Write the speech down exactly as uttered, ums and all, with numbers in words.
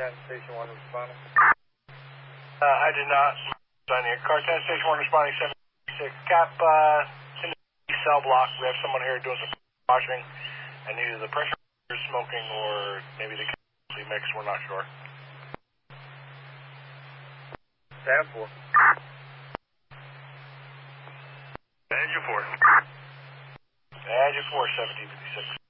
Station one responding. Uh, I did not sign here. Car ten, Station one responding, seven six. Cap, uh, in the cell block, we have someone here doing some washing, and either the pressure is smoking or maybe the chemical mix, we're not sure. Stand for. Badger four. Badger four, seventeen fifty-six.